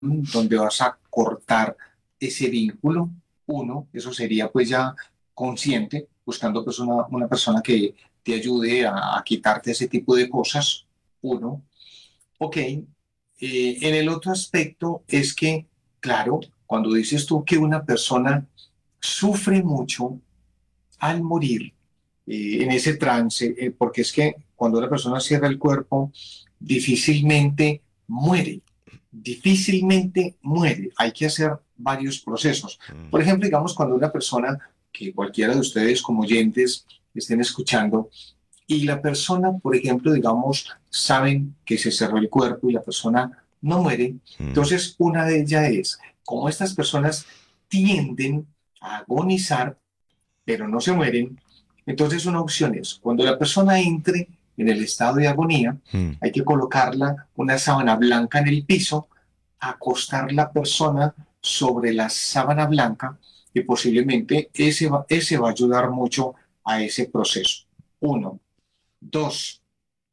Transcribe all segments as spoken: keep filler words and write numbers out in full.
donde vas a cortar ese vínculo. Uno, eso sería pues ya consciente, buscando pues una, una persona que te ayude a, a quitarte ese tipo de cosas. Uno, ok. Eh, en el otro aspecto es que, claro, cuando dices tú que una persona sufre mucho al morir, eh, en ese trance, eh, porque es que cuando una persona cierra el cuerpo, difícilmente muere, difícilmente muere. Hay que hacer varios procesos. Mm. Por ejemplo, digamos, cuando una persona, que cualquiera de ustedes como oyentes estén escuchando, y la persona, por ejemplo, digamos, saben que se cerró el cuerpo y la persona no muere, Mm. entonces una de ellas es, como estas personas tienden a agonizar, pero no se mueren. Entonces una opción es, cuando la persona entre en el estado de agonía, Mm. hay que colocarla una sábana blanca en el piso, acostar la persona sobre la sábana blanca y posiblemente ese va, ese va a ayudar mucho a ese proceso. Uno. Dos,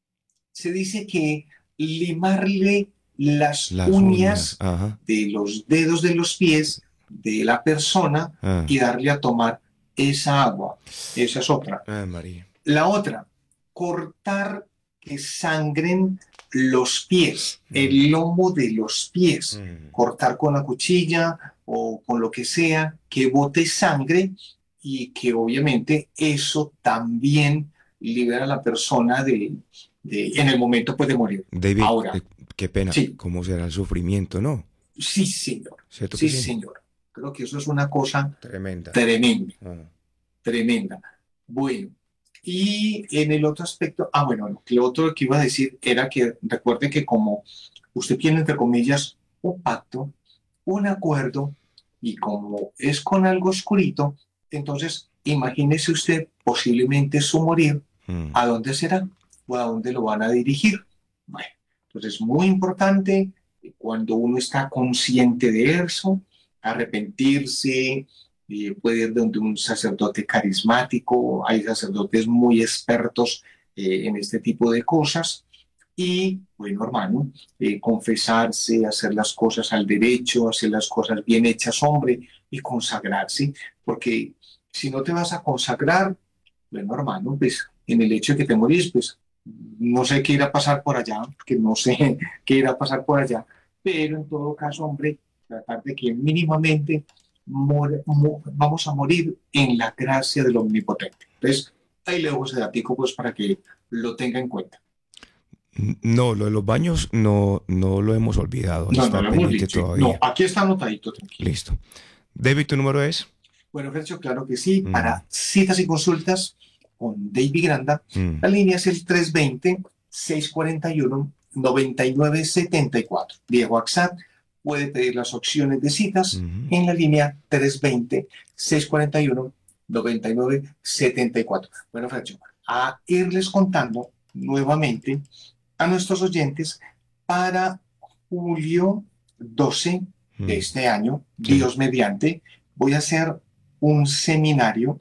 se dice que limarle las Las uñas, uñas ajá. de los dedos de los pies de la persona Ah, y darle a tomar esa agua. Esa es otra. ah, María. La otra, cortar que sangren los pies, Mm. el lomo de los pies, Mm. cortar con la cuchilla o con lo que sea, que bote sangre y que obviamente eso también libera a la persona de, de en el momento pues, de morir. David, Ahora, eh, qué pena, sí, ¿cómo será el sufrimiento, no? sí, señor, ¿Cierto que sí, sí? señor. Creo que eso es una cosa Tremenda. tremenda, Ah. tremenda. Bueno, y en el otro aspecto, ah, bueno, no, lo otro que iba a decir era que recuerde que como usted tiene, entre comillas, un pacto, un acuerdo, y como es con algo oscurito, entonces imagínese usted posiblemente su morir, Mm. ¿a dónde será? ¿O a dónde lo van a dirigir? Bueno, entonces muy importante eh, cuando uno está consciente de eso, arrepentirse, eh, puede ir donde un sacerdote carismático, hay sacerdotes muy expertos eh, en este tipo de cosas. Y, bueno, hermano, eh, confesarse, hacer las cosas al derecho, hacer las cosas bien hechas, hombre, y consagrarse, porque si no te vas a consagrar, bueno, hermano, pues en el hecho de que te morís, pues no sé qué irá a pasar por allá, que no sé qué irá a pasar por allá, pero en todo caso, hombre, tratar de que mínimamente more, mo, vamos a morir en la gracia del Omnipotente. Entonces, ahí le dejo ese datico pues para que lo tenga en cuenta. No, lo de los baños no, no lo hemos olvidado, ahí No, no está lo hemos pendiente dicho. No, todavía. aquí está anotadito, tranquilo. Listo. David, ¿tu número es? Bueno, Fercho, claro que sí. Mm. Para citas y consultas con David Granda, Mm. la línea es el tres dos cero, seis cuatro uno, nueve nueve siete cuatro. Vía WhatsApp puede pedir las opciones de citas Mm. en la línea tres dos cero, seis cuatro uno, nueve nueve siete cuatro. Bueno, Fercho, a irles contando nuevamente a nuestros oyentes para julio doce de Mm. este año, Sí. Dios mediante, voy a hacer un seminario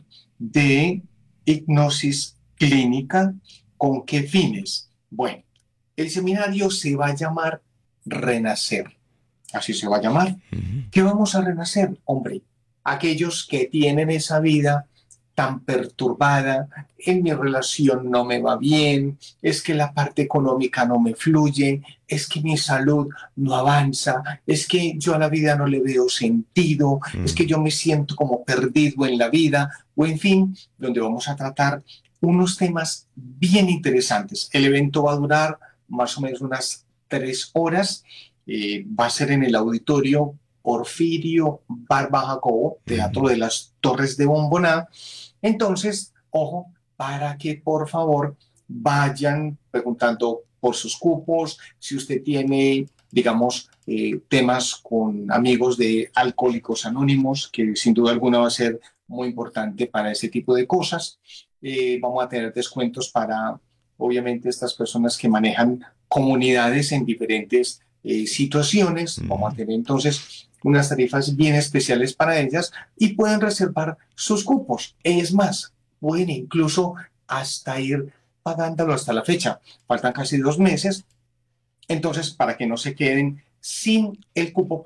de hipnosis clínica. ¿Con qué fines? Bueno, el seminario se va a llamar Renacer. Así se va a llamar. Mm. ¿Qué vamos a renacer? Hombre, aquellos que tienen esa vida tan perturbada, en mi relación no me va bien, es que la parte económica no me fluye, es que mi salud no avanza, es que yo a la vida no le veo sentido, es que Mm. yo me siento como perdido en la vida, o en fin, donde vamos a tratar unos temas bien interesantes. El evento va a durar más o menos unas tres horas, eh, va a ser en el auditorio Porfirio Barba Jacobo, Teatro Mm. de las Torres de Bomboná. Entonces, ojo, para que por favor vayan preguntando por sus cupos, si usted tiene, digamos, eh, temas con amigos de Alcohólicos Anónimos, que sin duda alguna va a ser muy importante para ese tipo de cosas. Eh, vamos a tener descuentos para, obviamente, estas personas que manejan comunidades en diferentes eh, situaciones. Vamos a Mm. tener entonces unas tarifas bien especiales para ellas y pueden reservar sus cupos. Es más, pueden incluso hasta ir pagándolo hasta la fecha. Faltan casi dos meses, entonces para que no se queden sin el cupo